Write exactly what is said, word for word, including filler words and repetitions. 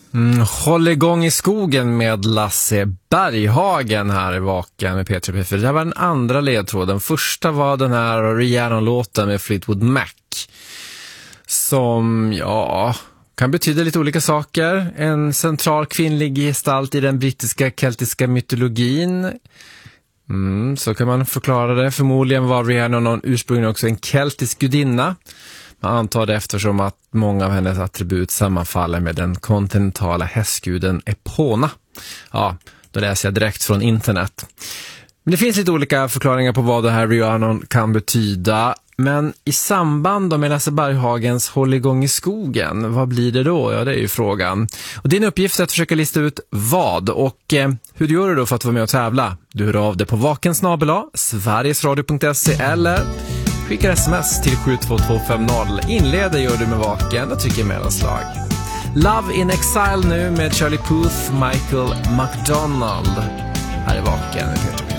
Mm, håll igång i skogen med Lasse Berghagen här i Vaken med P tre P fyra. Det här var den andra ledtråden. Första var den här Rihanna-låten med Fleetwood Mac. Som, ja, kan betyda lite olika saker. En central kvinnlig gestalt i den brittiska keltiska mytologin. Mm, så kan man förklara det. Förmodligen var Rihanna någon ursprungligen också en keltisk gudinna. Man antar det eftersom att många av hennes attribut sammanfaller med den kontinentala hästguden Epona. Ja, då läser jag direkt från internet. Men det finns lite olika förklaringar på vad det här Rihanna kan betyda. Men i samband med Lasse Berghagens Håll igång i skogen, vad blir det då? Ja, det är ju frågan. Och din uppgift är att försöka lista ut vad. Och eh, hur gör du då för att vara med och tävla? Du hör av dig på vakensnabel-a sverigesradio punkt se eller skickar sms till sju två två fem noll. Inleder gör du med Vaken och trycker mellanslag. Love in Exile nu med Charlie Puth, Michael McDonald. Här är Vaken med Peter.